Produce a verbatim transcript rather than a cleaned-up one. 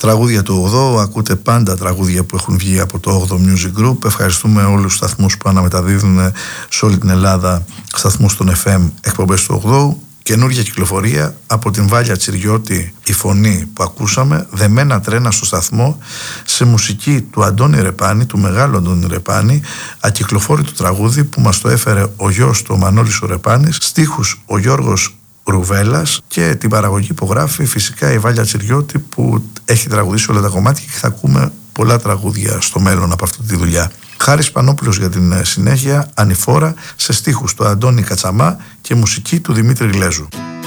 Τραγούδια του ογδόου, ακούτε πάντα τραγούδια που έχουν βγει από το όγδοο Music Group. Ευχαριστούμε όλους τους σταθμούς που αναμεταδίδουν σε όλη την Ελλάδα, σταθμούς των εφ εμ, εκπομπές του ογδόου. Καινούργια κυκλοφορία από την Βάλια Τσιριώτη, η φωνή που ακούσαμε, Δεμένα τρένα στο σταθμό, σε μουσική του Αντώνη Ρεπάνη, του μεγάλου Αντώνη Ρεπάνη, ακυκλοφόρητο τραγούδι που μας το έφερε ο γιος του, ο Μανώλης ο Ρεπάνης, στίχους ο Γιώργος Ρουβέλας, και την παραγωγή υπογράφει φυσικά η Βάλια Τσιριώτη, που έχει τραγουδήσει όλα τα κομμάτια και θα ακούμε πολλά τραγούδια στο μέλλον από αυτή τη δουλειά. Χάρης Πανόπουλος για την συνέχεια, Ανηφόρα, σε στίχους του Αντώνη Κατσαμά και μουσική του Δημήτρη Γλέζου.